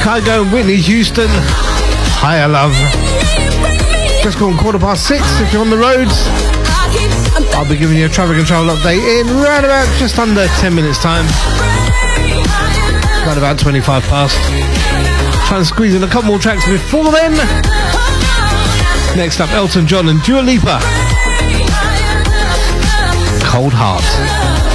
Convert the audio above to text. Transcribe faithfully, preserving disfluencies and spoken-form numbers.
Kygo and Whitney Houston. Higher Love. Just gone quarter past six. If you're on the roads, I'll be giving you a traffic control update in round about just under ten minutes time. Right about twenty-five past. Trying to squeeze in a couple more tracks before then. Next up, Elton John and Dua Lipa. Cold Heart.